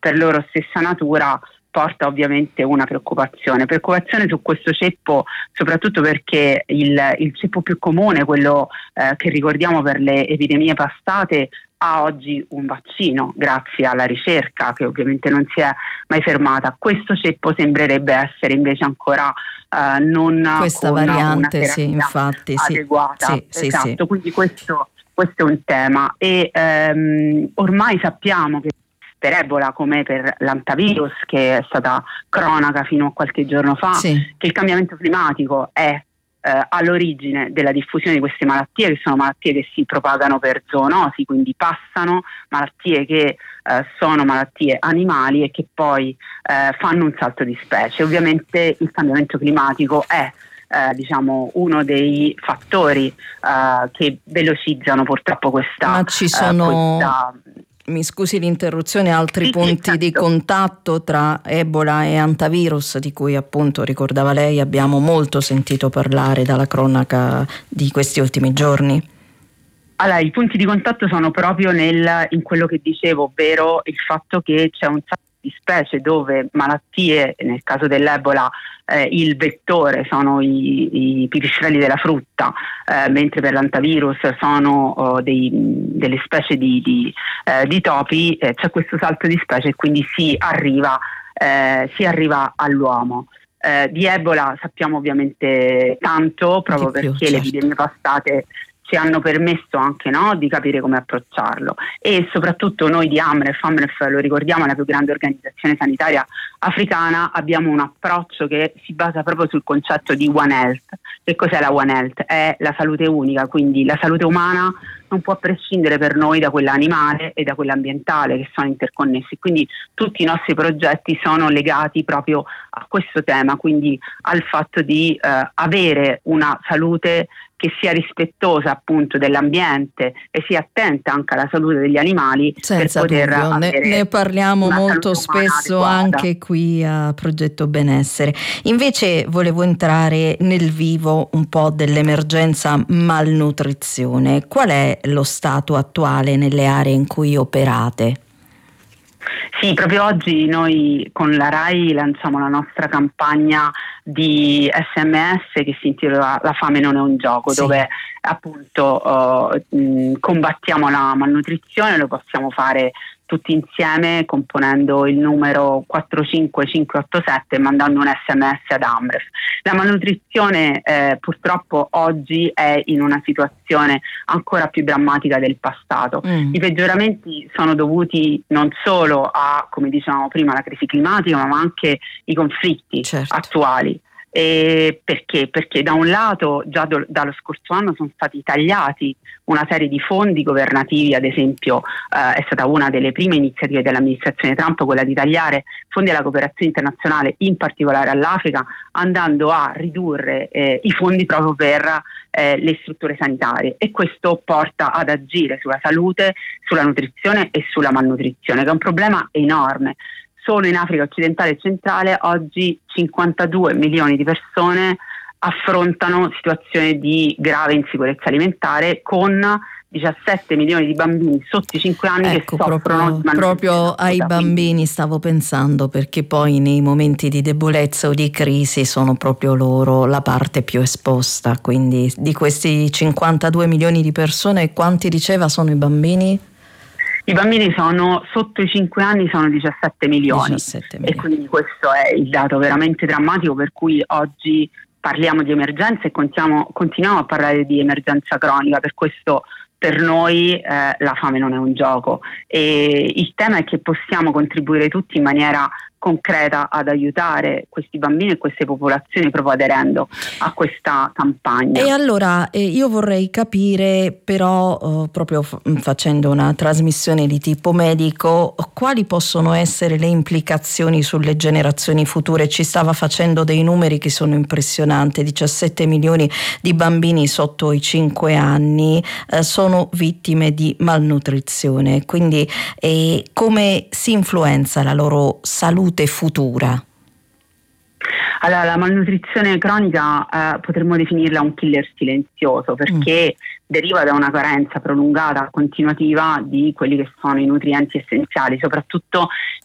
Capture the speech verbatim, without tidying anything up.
per loro stessa natura porta ovviamente una preoccupazione. Preoccupazione su questo ceppo, soprattutto perché il, il ceppo più comune, quello eh, che ricordiamo per le epidemie passate, ha oggi un vaccino grazie alla ricerca che ovviamente non si è mai fermata. Questo ceppo sembrerebbe essere invece ancora eh, non questa con variante, una sì, infatti, adeguata. Sì, sì, esatto, sì. quindi questo, questo è un tema e ehm, ormai sappiamo che per Ebola come per l'antavirus, che è stata cronaca fino a qualche giorno fa, Sì. che il cambiamento climatico è eh, all'origine della diffusione di queste malattie, che sono malattie che si propagano per zoonosi, quindi passano, malattie che eh, sono malattie animali e che poi eh, fanno un salto di specie. Ovviamente il cambiamento climatico è Eh, diciamo uno dei fattori eh, che velocizzano purtroppo questa, Ma ci sono, eh, questa... mi scusi l'interruzione, altri sì, punti sì, di certo. contatto tra Ebola e antavirus di cui appunto ricordava lei abbiamo molto sentito parlare dalla cronaca di questi ultimi giorni? Allora, i punti di contatto sono proprio nel, in quello che dicevo, ovvero il fatto che c'è un sacco di specie dove malattie, nel caso dell'Ebola eh, il vettore sono i, i pipistrelli della frutta, eh, mentre per l'antavirus sono oh, dei, delle specie di, di, eh, di topi, eh, c'è questo salto di specie e quindi si arriva, eh, si arriva all'uomo. Eh, di Ebola sappiamo ovviamente tanto, proprio Di più, perché certo. le epidemie passate ci hanno permesso anche, no, di capire come approcciarlo, e soprattutto noi di AMREF, AMREF lo ricordiamo è la più grande organizzazione sanitaria africana, abbiamo un approccio che si basa proprio sul concetto di One Health. Che cos'è la One Health? È la salute unica, quindi la salute umana non può prescindere per noi da quella animale e da quella ambientale, che sono interconnessi, quindi tutti i nostri progetti sono legati proprio a questo tema, quindi al fatto di eh, avere una salute che sia rispettosa appunto dell'ambiente e sia attenta anche alla salute degli animali. Senza per poter dubbio, ne, avere ne parliamo una molto salute umana spesso adeguata. anche qui a Progetto Benessere. Invece volevo entrare nel vivo un po' dell'emergenza malnutrizione. Qual è lo stato attuale nelle aree in cui operate? Sì, proprio oggi noi con la RAI lanciamo la nostra campagna di S M S che si intitola La fame non è un gioco, Sì. dove appunto uh, mh, combattiamo la malnutrizione. Lo possiamo fare tutti insieme componendo il numero quattro cinque cinque otto sette e mandando un S M S ad AMREF. La malnutrizione eh, purtroppo oggi è in una situazione ancora più drammatica del passato. Mm. I peggioramenti sono dovuti non solo a, come dicevamo prima, la crisi climatica, ma anche i conflitti certo. attuali. E perché? Perché da un lato già do, dallo scorso anno sono stati tagliati una serie di fondi governativi, ad esempio eh, è stata una delle prime iniziative dell'amministrazione Trump quella di tagliare fondi alla cooperazione internazionale, in particolare all'Africa, andando a ridurre eh, i fondi proprio per eh, le strutture sanitarie, e questo porta ad agire sulla salute, sulla nutrizione e sulla malnutrizione, che è un problema enorme. Solo in Africa occidentale e centrale oggi cinquantadue milioni di persone affrontano situazioni di grave insicurezza alimentare, con diciassette milioni di bambini sotto i cinque anni ecco, che soffrono proprio, proprio ai bambini stavo pensando, perché poi nei momenti di debolezza o di crisi sono proprio loro la parte più esposta. Quindi di questi cinquantadue milioni di persone, quanti diceva sono i bambini? I bambini sono sotto i cinque anni, sono diciassette milioni, diciassette milioni, e quindi questo è il dato veramente drammatico, per cui oggi parliamo di emergenza e continuiamo, continuiamo a parlare di emergenza cronica. Per questo per noi eh, la fame non è un gioco, e il tema è che possiamo contribuire tutti in maniera concreta ad aiutare questi bambini e queste popolazioni, proprio aderendo a questa campagna. E allora eh, io vorrei capire però, eh, proprio f- facendo una trasmissione di tipo medico, quali possono essere le implicazioni sulle generazioni future. Ci stava facendo dei numeri che sono impressionanti: diciassette milioni di bambini sotto i cinque anni eh, sono vittime di malnutrizione, quindi eh, come si influenza la loro salute futura? Allora, la malnutrizione cronica eh, potremmo definirla un killer silenzioso, perché mm. deriva da una carenza prolungata, continuativa di quelli che sono i nutrienti essenziali, soprattutto